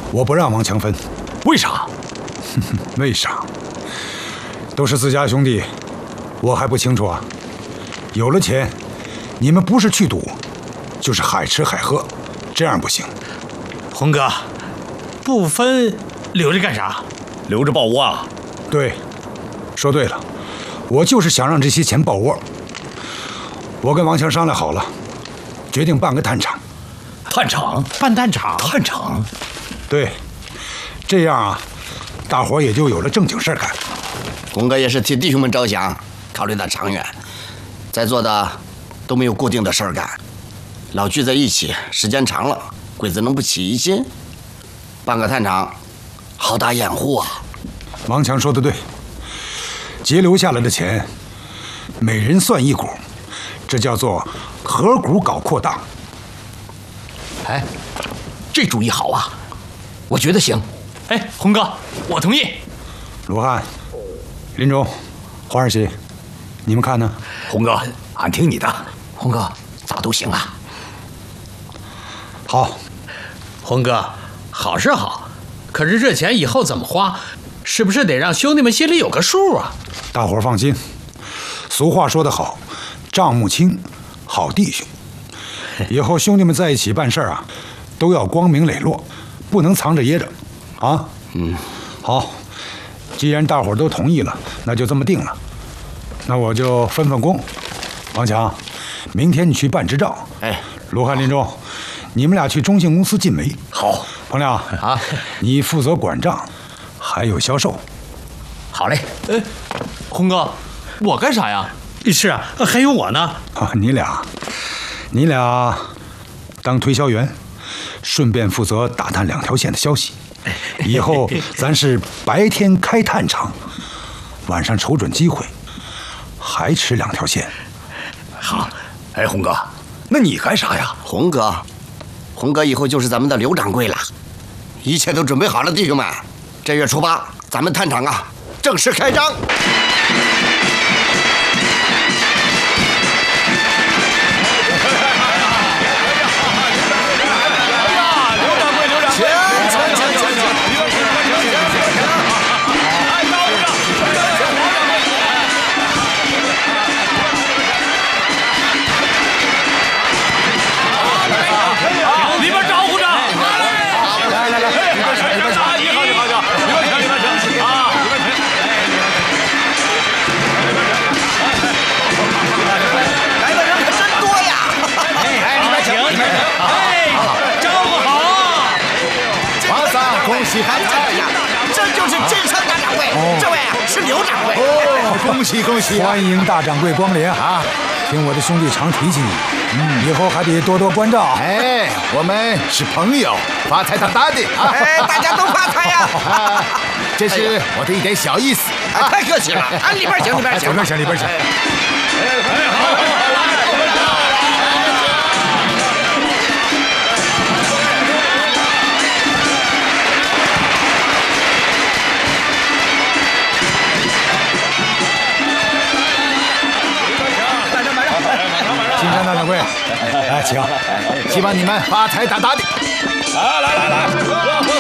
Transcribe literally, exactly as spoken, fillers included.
我不让王强分。 为啥？ 为啥？都是自家兄弟，我还不清楚啊？有了钱，你们不是去赌，就是海吃海喝，这样不行。 洪哥，不分留着干啥？ 留着抱窝啊？ 对，说对了，我就是想让这些钱抱窝。我跟王强商量好了，决定办个炭厂。 炭厂？ 办炭厂？ 炭厂？ 对，这样啊，大伙也就有了正经事儿干。 洪哥也是替弟兄们着想，考虑的长远。在座的都没有固定的事儿干，老聚在一起，时间长了，鬼子能不起疑心？办个炭厂，好打掩护啊！ 王强说的对，节留下来的钱，每人算一股，这叫做合股搞扩大。 哎，这主意好啊，我觉得行。 哎，洪哥，我同意。 罗汉、林中、黄二喜，你们看呢？ 洪哥，俺听你的。洪哥，咋都行啊。 好， 洪哥，好是好，可是这钱以后怎么花，是不是得让兄弟们心里有个数啊？ 大伙儿放心，俗话说得好，账目清，好弟兄。以后兄弟们在一起办事儿啊，都要光明磊落，不能藏着掖着，啊？ 嗯， 好，既然大伙儿都同意了，那就这么定了。那我就分分工。王强，明天你去办执照。 哎， 罗汉、林中，你们俩去中信公司进煤。 好。 彭亮啊， 你负责管账，还有销售。 好嘞。 哎，洪哥，我干啥呀？是啊，还有我呢。 啊，你俩，你俩当推销员，顺便负责打探两条线的消息。以后咱是白天开炭厂，晚上瞅准机会，还吃两条线。 好。哎，洪哥，那你干啥呀？ 洪哥，洪哥以后就是咱们的刘掌柜了。一切都准备好了，弟兄们，这月初八，咱们炭厂啊正式开张。 恭喜发财呀！这就是真称大掌柜，哦、这位啊是刘掌柜。 哦，恭喜恭喜！欢迎大掌柜光临啊！听我的兄弟常提起你，嗯，以后还得多多关照。 哎，我们是朋友，发财大大的啊！哎，大家都发财呀！啊，这是我的一点小意思。 啊，太客气了！啊，里边请，里边请， 里边请，里边请。 哎，好。 金山大掌柜，来请， 希望你们发财大大的。 来来来来。